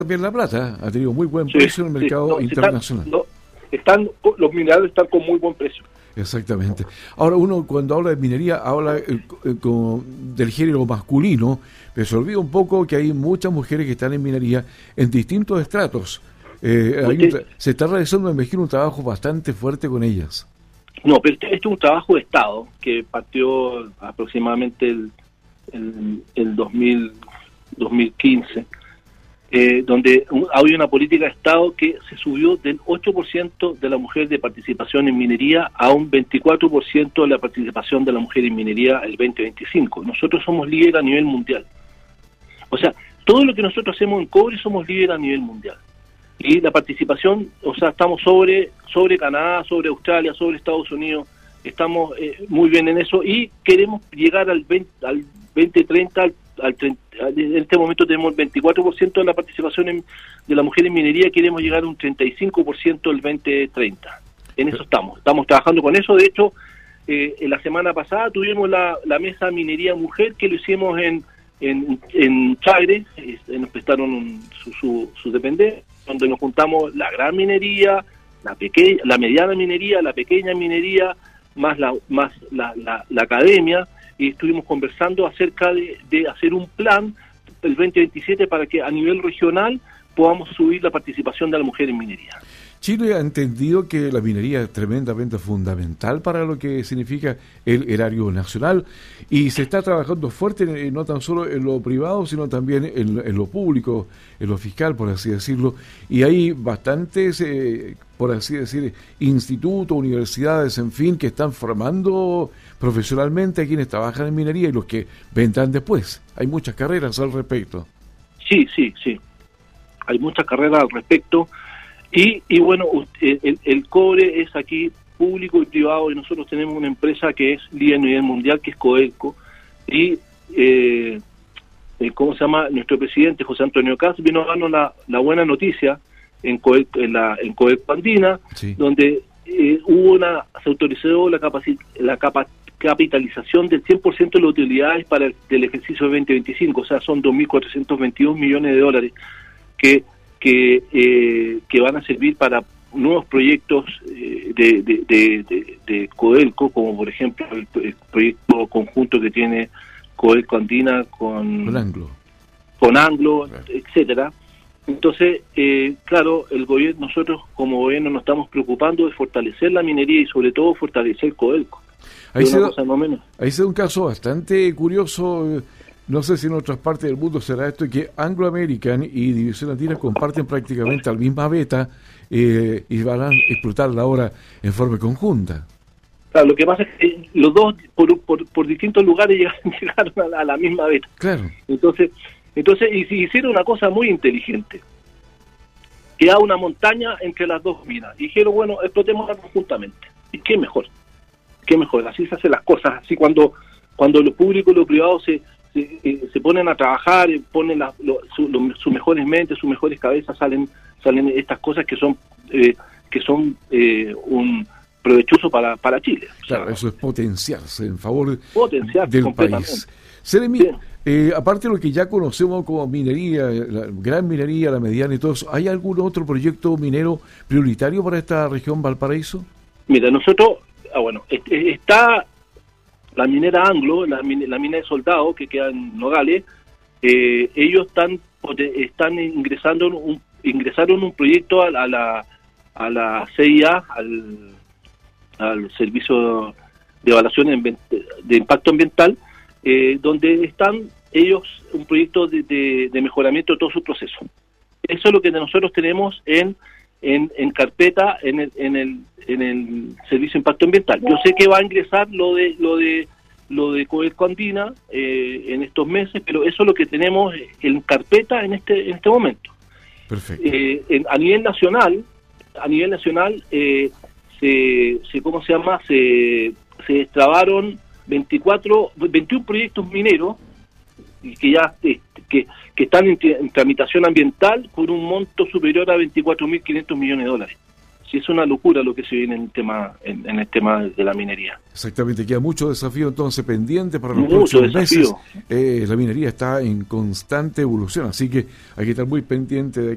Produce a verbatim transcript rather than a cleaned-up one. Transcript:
También La Plata ha tenido muy buen Sí, precio en el sí, mercado no, internacional. Están, no, están, los minerales están con muy buen precio. Exactamente. Ahora, uno cuando habla de minería habla eh, eh, con, del género masculino, pero se olvida un poco que hay muchas mujeres que están en minería en distintos estratos. Eh, hay un tra- se está realizando, me imagino, un trabajo bastante fuerte con ellas. No, pero este, este es un trabajo de Estado que partió aproximadamente el, el, el dos mil, dos mil quince, eh, donde un, había una política de Estado que se subió del ocho por ciento de la mujer de participación en minería a un veinticuatro por ciento de la participación de la mujer en minería el veinte veinticinco. Nosotros somos líderes a nivel mundial. O sea, todo lo que nosotros hacemos en cobre somos líderes a nivel mundial. Y la participación, o sea, estamos sobre sobre Canadá, sobre Australia, sobre Estados Unidos, estamos eh, muy bien en eso y queremos llegar al veinte, al veinte treinta, al, al treinta, en este momento tenemos el veinticuatro por ciento de la participación en, de la mujer en minería, queremos llegar a un treinta y cinco por ciento el veinte treinta. En eso estamos, estamos trabajando con eso. De hecho, eh, en la semana pasada tuvimos la, la mesa Minería Mujer, que lo hicimos en en, en Chagre, eh, nos prestaron un, su, su, su dependencia, donde nos juntamos la gran minería, la pequeña, la mediana minería, la pequeña minería, más la más la, la, la academia, y estuvimos conversando acerca de, de hacer un plan el veinte veintisiete para que a nivel regional podamos subir la participación de la mujer en minería. Chile ha entendido que la minería es tremendamente fundamental para lo que significa el erario nacional y se está trabajando fuerte en, no tan solo en lo privado, sino también en, en lo público, en lo fiscal, por así decirlo. Y hay bastantes, eh, por así decir, institutos, universidades, en fin, que están formando profesionalmente a quienes trabajan en minería y los que vendrán después. Hay muchas carreras al respecto. Sí, sí, sí. Hay muchas carreras al respecto. Y, y bueno, el, el cobre es aquí público y privado, y nosotros tenemos una empresa que es líder a nivel mundial, que es Codelco, y eh, eh, ¿cómo se llama? Nuestro presidente José Antonio Caz vino a darnos la, la buena noticia en Codelco, en la en Codelco Andina, sí, donde eh, hubo una se autorizó la capaci- la capa, capitalización del cien por ciento de las utilidades para el del ejercicio veinte veinticinco, o sea, son dos mil cuatrocientos veintidós millones de dólares que que eh, que van a servir para nuevos proyectos eh, de, de, de, de, de Codelco, como por ejemplo el, el proyecto conjunto que tiene Codelco Andina con, con Anglo, con Anglo, claro, etcétera. Entonces, eh, claro, el gobierno, nosotros como gobierno nos estamos preocupando de fortalecer la minería y sobre todo fortalecer Codelco. Ahí se, da, ahí se da un caso bastante curioso. No sé si en otras partes del mundo será esto, que Anglo American y División Andina comparten prácticamente la misma beta eh, y van a explotarla ahora en forma conjunta. Claro, lo que pasa es que los dos por, por, por distintos lugares llegaron, llegaron a, la, a la misma beta. Claro. Entonces, entonces hicieron una cosa muy inteligente. Queda una montaña entre las dos minas. Y dijeron, bueno, explotémosla conjuntamente. ¿Y qué mejor? ¿Qué mejor? Así se hacen las cosas. Así cuando, cuando lo público y lo privado se... Se, eh, se ponen a trabajar, ponen la, lo, su, lo, sus mejores mentes, sus mejores cabezas, salen salen estas cosas que son eh, que son eh, un provechoso para, para Chile. Claro, o sea, eso es potenciarse en favor potenciarse del país. Seremi, eh, aparte de lo que ya conocemos como minería, la gran minería, la mediana y todo eso, ¿hay algún otro proyecto minero prioritario para esta región Valparaíso? Mira, nosotros, ah, bueno, está la minera Anglo, la, la mina de Soldado, que queda en Nogales. Eh, ellos están están ingresando un, ingresaron un proyecto a, a la a la C I A, al, al Servicio de Evaluación de Impacto Ambiental, eh, donde están ellos un proyecto de, de, de mejoramiento de todo su proceso. Eso es lo que nosotros tenemos en en, en carpeta en el, en el en el Servicio de Impacto Ambiental. Yo sé que va a ingresar lo de lo de lo de Codelco Andina eh, en estos meses, pero eso es lo que tenemos en carpeta en este en este momento. Perfecto. Eh, en, a nivel nacional, a nivel nacional eh, se, se cómo se llama se se destrabaron veinticuatro, veintiún proyectos mineros que ya eh, que, que están en, en tramitación ambiental por un monto superior a veinticuatro mil quinientos millones de dólares. Sí, es una locura lo que se viene en el tema en, en el tema de la minería. Exactamente, queda mucho desafío entonces pendiente para los mucho próximos desafío. meses. Eh, la minería está en constante evolución, así que hay que estar muy pendiente de